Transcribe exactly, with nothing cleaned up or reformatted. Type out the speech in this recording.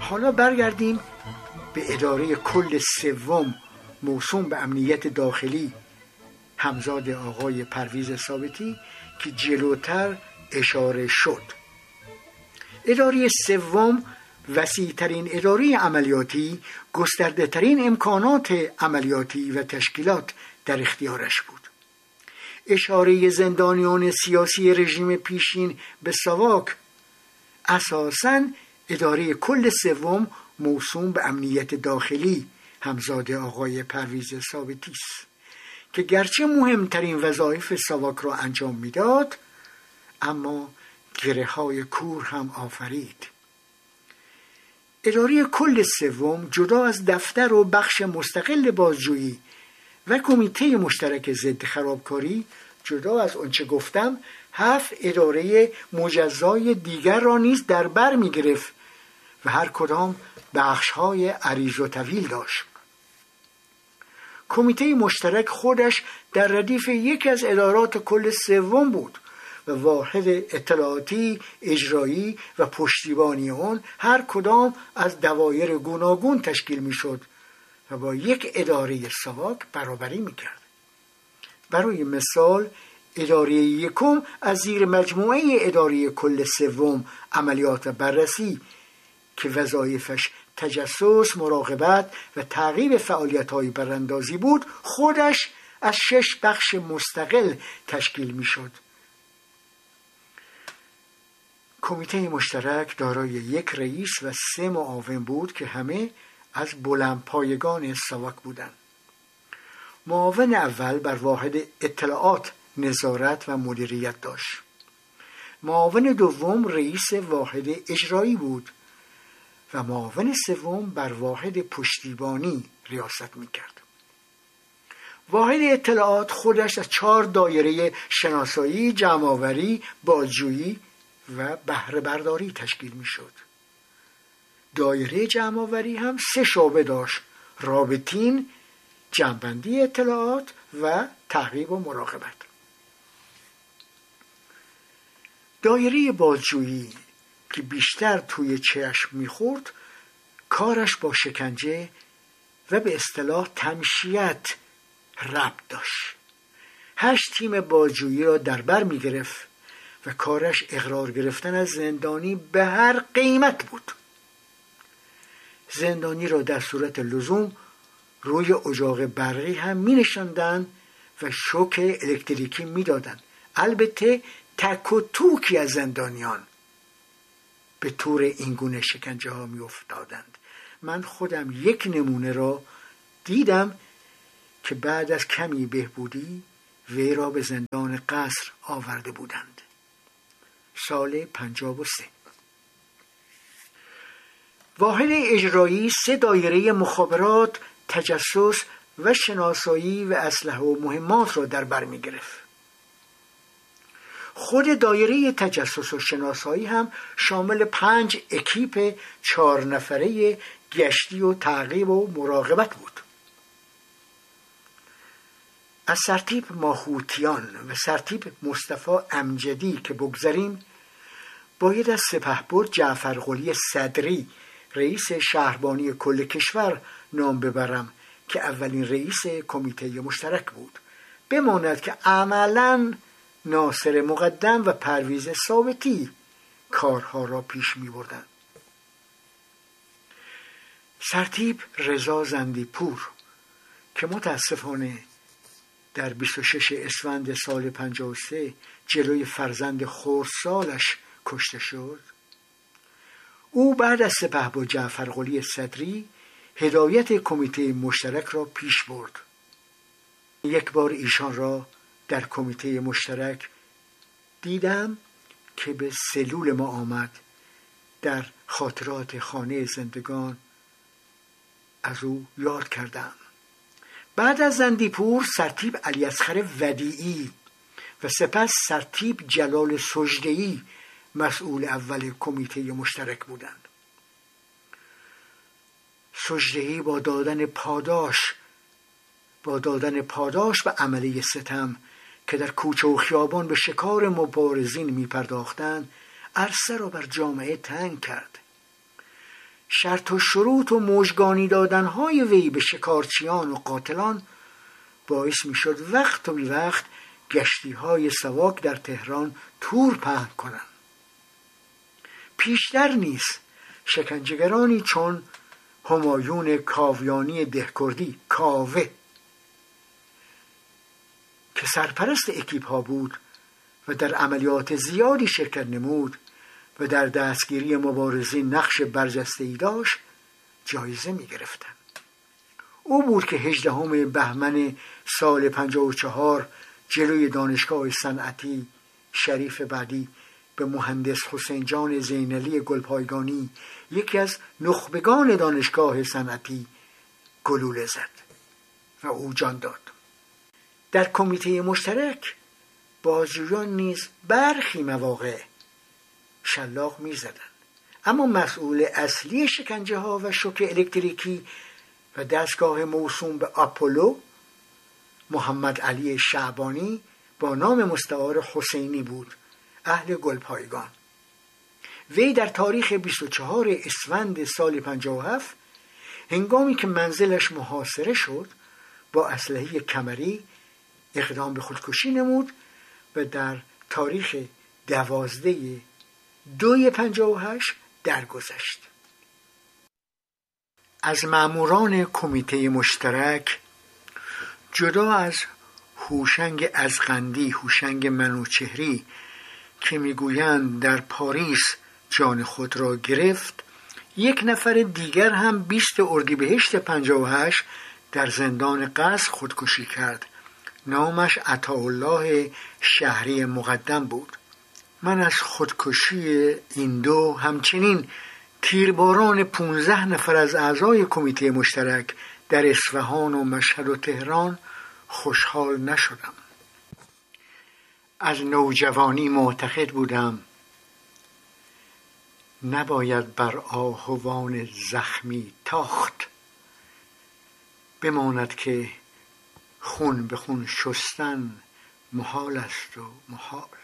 حالا برگردیم به اداره کل سوم موسوم به امنیت داخلی همزاد آقای پرویز ثابتی که جلوتر اشاره شد. اداره سوم وسیع‌ترین اداره عملیاتی، گسترده‌ترین امکانات عملیاتی و تشکیلات در اختیارش بود. اشاره زندانیان سیاسی رژیم پیشین به ساواک اساساً اداره کل سوم موسوم به امنیت داخلی همزاد آقای پرویز ثابتی است که گرچه مهمترین وظایف ساواک را انجام میداد، اما گره‌های کور هم آفرید. اداره کل سوم جدا از دفتر و بخش مستقل بازجویی و کمیته مشترک ضد خرابکاری، جدا از آنچه گفتم، هفت اداره مجزای دیگر را نیز در بر می گرفت و هر کدام بخش‌های عریض و طویل داشت. کمیته مشترک خودش در ردیف یکی از ادارات کل سوم بود و واحد اطلاعاتی، اجرایی و پشتیبانی آن هر کدام از دوایر گوناگون تشکیل می شد و با یک اداره ساواک برابری می کرد. برای مثال اداره یکم از زیر مجموعه اداره کل سوم عملیات و بررسی که وظایفش تجسس، مراقبت و تعقیب فعالیت‌های براندازی بود، خودش از شش بخش مستقل تشکیل می‌شد. کمیته مشترک دارای یک رئیس و سه معاون بود که همه از بلندپایگان ساواک بودند. معاون اول بر واحد اطلاعات نظارت و مدیریت داشت. معاون دوم رئیس واحد اجرایی بود و معاون سوم بر واحد پشتیبانی ریاست می‌کرد. واحد اطلاعات خودش از چهار دایره شناسایی، جمع‌آوری، بازجویی و بهره برداری تشکیل می‌شد. دایره جمع‌آوری هم سه شعبه داشت: رابطین، جمع‌بندی اطلاعات و تعقیب و مراقبت. دایره بازجویی که بیشتر توی چشم می‌خورد، کارش با شکنجه و به اصطلاح تمشیت ربط داشت. هشت تیم بازجویی را در بر می‌گرفت و کارش اقرار گرفتن از زندانی به هر قیمت بود. زندانی را در صورت لزوم روی اجاق برقی هم می‌نشاندند و شوک الکتریکی می‌دادند. البته تک و توکی از زندانیان به طور اینگونه شکنجه ها می افتادند. من خودم یک نمونه را دیدم که بعد از کمی بهبودی وی را به زندان قصر آورده بودند. سال پنجاه و سه. واحد اجرایی سه دایره مخابرات، تجسس و شناسایی و اسلحه و مهمات را در بر می گرفت. خود دایره تجسس و شناسایی هم شامل پنج اکیپ چهار نفره گشتی و تعقیب و مراقبت بود. از سرتیپ ماهوتیان و سرتیپ مصطفی امجدی که بگذریم، باید از سپهبد جعفرقلی صدری رئیس شهربانی کل کشور نام ببرم که اولین رئیس کمیته مشترک بود. بماند که عملاً ناصر مقدم و پرویز ثابتی کارها را پیش می بردن. سرتیپ رضا زندیپور که متاسفانه در بیست و شش اسفند سال پنجاه و سه جلوی فرزند خردسالش کشته شد، او بعد از سپهبد جعفرقلی صدری هدایت کمیته مشترک را پیش برد. یک بار ایشان را در کمیته مشترک دیدم که به سلول ما آمد. در خاطرات خانه زندگان از او یاد کردم. بعد از زندیپور سرتیپ علیاصغر ودیعی و سپس سرتیپ جلال سجده‌ای مسئول اول کمیته مشترک بودند. سجده‌ای با دادن پاداش با دادن پاداش به عمله ستم که در کوچه و خیابان به شکار مبارزین می پرداختند، عرصه را بر جامعه تنگ کرد. شرط و شروط و مژگانی دادنهای وی به شکارچیان و قاتلان باعث می شد وقت و بی وقت گشتی های سواک در تهران تور پهن کنند. پیشتر نیز شکنجهگرانی چون همایون کاویانی دهکردی کاوه که سرپرست اکیپ ها بود و در عملیات زیادی شرکت نمود و در دستگیری مبارزین نقش برجسته‌ای داشت جایزه می گرفتند. او بود که هجدهم بهمن سال پنجاه و چهار جلوی دانشگاه صنعتی شریف بعدی به مهندس حسین جان زینالی گلپایگانی، یکی از نخبگان دانشگاه صنعتی، گلوله زد و او جان داد. در کمیته مشترک بازجویان نیز برخی مواقع شلاق می زدند، اما مسئول اصلی شکنجه ها و شوک الکتریکی و دستگاه موسوم به آپولو محمد علی شعبانی با نام مستعار حسینی بود، اهل گلپایگان. وی در تاریخ بیست و چهارم اسفند سال پنجاه و هفت هنگامی که منزلش محاصره شد با اسلحه کمری اقدام به خودکشی نمود و در تاریخ دوازده دوی پنجاه و هشت درگذشت. از ماموران کمیته مشترک جدا از هوشنگ ازغندی، هوشنگ منوچهری که میگویند در پاریس جان خود را گرفت، یک نفر دیگر هم بیست اردیبهشت پنجاه و هشت در زندان قصر خودکشی کرد. نامش عطاالله شهری مقدم بود. من از خودکشی این دو همچنین تیرباران پونزده نفر از اعضای کمیته مشترک در اصفهان و مشهد و تهران خوشحال نشدم. از نوجوانی معتقد بودم نباید بر آهوان زخمی تاخت، بماند که خون به خون شستن محال است و محال.